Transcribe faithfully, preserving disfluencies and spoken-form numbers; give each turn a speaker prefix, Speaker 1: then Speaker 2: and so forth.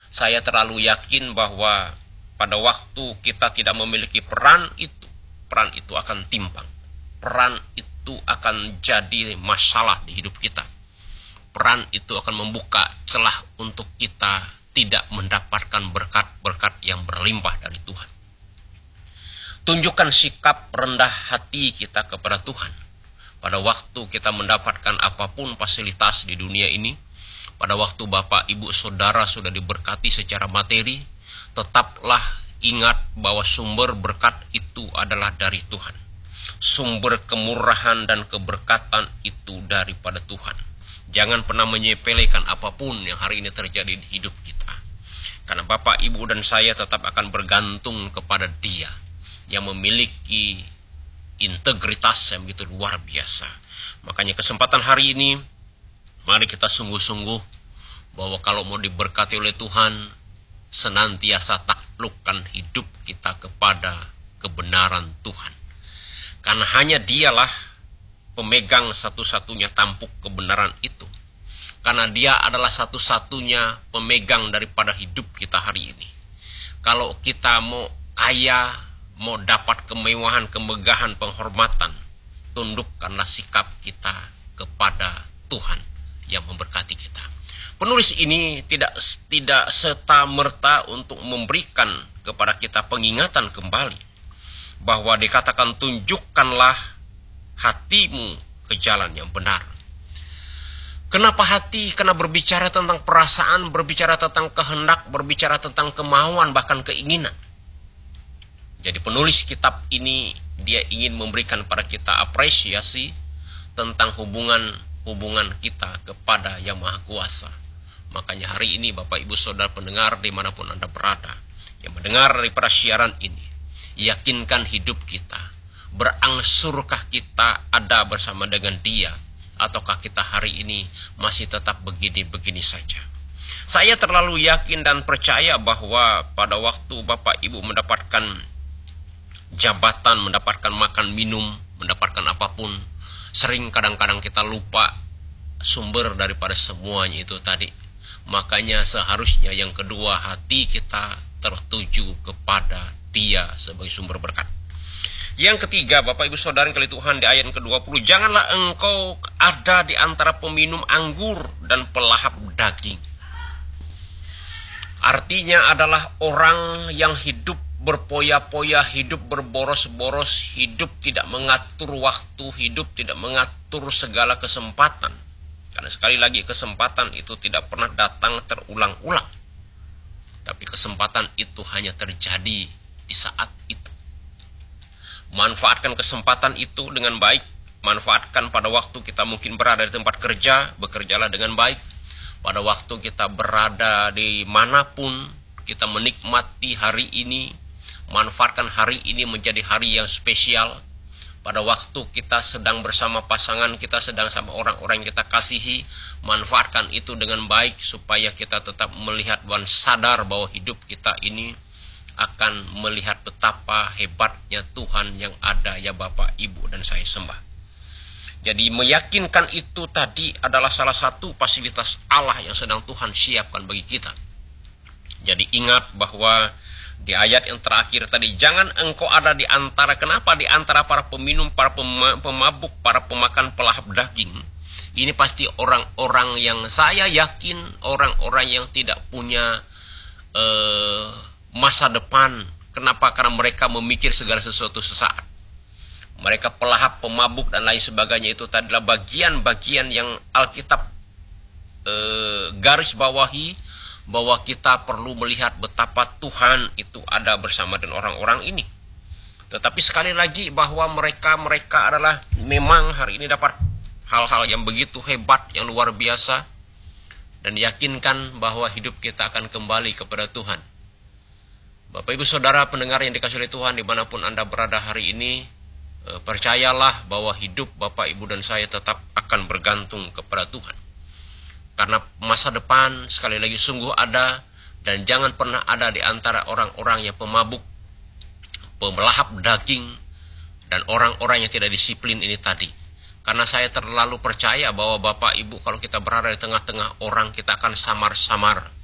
Speaker 1: Saya terlalu yakin bahwa pada waktu kita tidak memiliki peran itu, peran itu akan timpang. Peran itu akan jadi masalah di hidup kita. Peran itu akan membuka celah untuk kita tidak mendapatkan berkat-berkat yang berlimpah dari Tuhan. Tunjukkan sikap rendah hati kita kepada Tuhan. Pada waktu kita mendapatkan apapun fasilitas di dunia ini, pada waktu Bapak, Ibu, Saudara sudah diberkati secara materi, tetaplah ingat bahwa sumber berkat itu adalah dari Tuhan. Sumber kemurahan dan keberkatan itu daripada Tuhan. Jangan pernah menyepelekan apapun yang hari ini terjadi di hidup kita. Karena Bapak, Ibu, dan saya tetap akan bergantung kepada Dia yang memiliki integritas yang begitu luar biasa. Makanya kesempatan hari ini, mari kita sungguh-sungguh bahwa kalau mau diberkati oleh Tuhan, senantiasa taklukkan hidup kita kepada kebenaran Tuhan. Karena hanya Dialah pemegang satu-satunya tampuk kebenaran itu. Karena Dia adalah satu-satunya pemegang daripada hidup kita hari ini. Kalau kita mau kaya, mau dapat kemewahan, kemegahan, penghormatan, tundukkanlah sikap kita kepada Tuhan yang memberkati kita. Penulis ini tidak tidak serta-merta untuk memberikan kepada kita pengingatan kembali bahwa dikatakan tunjukkanlah hatimu ke jalan yang benar. Kenapa hati? Karena berbicara tentang perasaan, berbicara tentang kehendak, berbicara tentang kemauan, bahkan keinginan. Jadi penulis kitab ini dia ingin memberikan pada kita apresiasi tentang hubungan-hubungan kita kepada Yang Maha Kuasa. Makanya hari ini Bapak, Ibu, Saudara pendengar dimanapun Anda berada, yang mendengar daripada siaran ini, yakinkan hidup kita. Berangsurkah kita ada bersama dengan Dia, ataukah kita hari ini masih tetap begini-begini saja? Saya terlalu yakin dan percaya bahwa pada waktu Bapak, Ibu mendapatkan jabatan, mendapatkan makan minum, mendapatkan apapun, sering kadang-kadang kita lupa sumber daripada semuanya itu tadi. Makanya seharusnya yang kedua, hati kita tertuju kepada Dia sebagai sumber berkat. Yang ketiga, Bapak, Ibu, Saudara yang kali Tuhan, di ayat ke dua puluh, janganlah engkau ada di antara peminum anggur dan pelahap daging. Artinya adalah orang yang hidup berpoya-poya, hidup berboros-boros, hidup tidak mengatur waktu, hidup tidak mengatur segala kesempatan. Karena sekali lagi kesempatan itu tidak pernah datang terulang-ulang. Tapi kesempatan itu hanya terjadi di saat itu. Manfaatkan kesempatan itu dengan baik. Manfaatkan pada waktu kita mungkin berada di tempat kerja, bekerjalah dengan baik. Pada waktu kita berada di manapun, kita menikmati hari ini. Manfaatkan hari ini menjadi hari yang spesial. Pada waktu kita sedang bersama pasangan, kita sedang sama orang-orang yang kita kasihi, manfaatkan itu dengan baik supaya kita tetap melihat dan sadar bahwa hidup kita ini akan melihat betapa hebatnya Tuhan yang ada, ya Bapak, Ibu, dan saya sembah. Jadi meyakinkan itu tadi adalah salah satu fasilitas Allah yang sedang Tuhan siapkan bagi kita. Jadi ingat bahwa di ayat yang terakhir tadi, jangan engkau ada di antara, kenapa di antara para peminum, para pemabuk, para pemakan pelahap daging. Ini pasti orang-orang yang saya yakin, orang-orang yang tidak punya eh, masa depan. Kenapa? Karena mereka memikir segala sesuatu sesaat. Mereka pelahap, pemabuk, dan lain sebagainya. Itu adalah bagian-bagian yang Alkitab eh, garis bawahi, bahwa kita perlu melihat betapa Tuhan itu ada bersama dengan orang-orang ini. Tetapi sekali lagi bahwa mereka-mereka adalah memang hari ini dapat hal-hal yang begitu hebat, yang luar biasa. Dan yakinkan bahwa hidup kita akan kembali kepada Tuhan. Bapak, Ibu, Saudara pendengar yang dikasihi oleh Tuhan dimanapun Anda berada hari ini, percayalah bahwa hidup Bapak, Ibu, dan saya tetap akan bergantung kepada Tuhan. Karena masa depan sekali lagi sungguh ada, dan jangan pernah ada di antara orang-orang yang pemabuk, pemelahap daging, dan orang-orang yang tidak disiplin ini tadi. Karena saya terlalu percaya bahwa Bapak, Ibu, kalau kita berada di tengah-tengah orang, kita akan samar-samar.